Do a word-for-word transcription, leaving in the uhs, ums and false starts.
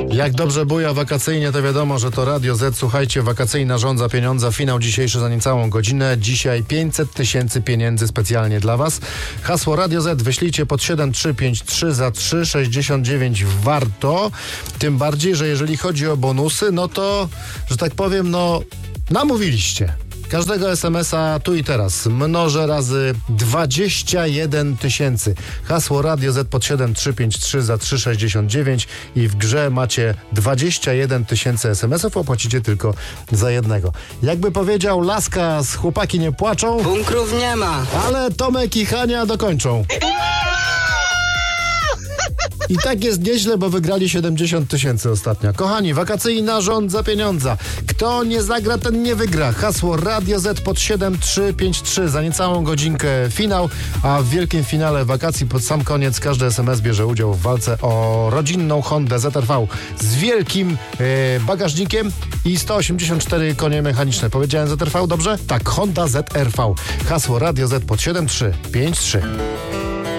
Jak dobrze buja wakacyjnie, to wiadomo, że to Radio Z. Słuchajcie, wakacyjna żądza pieniądza. Finał dzisiejszy za niecałą godzinę. Dzisiaj pięćset tysięcy pieniędzy specjalnie dla Was. Hasło Radio Z wyślijcie pod siedem trzy pięć trzy za trzy sześćdziesiąt dziewięć warto. Tym bardziej, że jeżeli chodzi o bonusy, no to, że tak powiem, no namówiliście. Każdego es em es a tu i teraz mnożę razy dwadzieścia jeden tysięcy. Hasło Radio Z pod siedem trzy pięć trzy za trzy sześćdziesiąt dziewięć i w grze macie dwadzieścia jeden tysięcy es em esów, opłacicie tylko za jednego. Jakby powiedział Laska z Chłopaki nie płaczą, bunkrów nie ma, ale Tomek i Hania dokończą. I tak jest nieźle, bo wygrali siedemdziesiąt tysięcy ostatnio. Kochani, wakacyjna żądza pieniądza. Kto nie zagra, ten nie wygra. Hasło Radio Z pod siedem trzy pięć trzy za niecałą godzinkę finał, a w wielkim finale wakacji pod sam koniec każdy es em es bierze udział w walce o rodzinną Hondę Z R V z wielkim e, bagażnikiem i sto osiemdziesiąt cztery konie mechaniczne. Powiedziałem Z R V dobrze? Tak, Honda Z R V. Hasło Radio Z pod siedem trzy pięć trzy.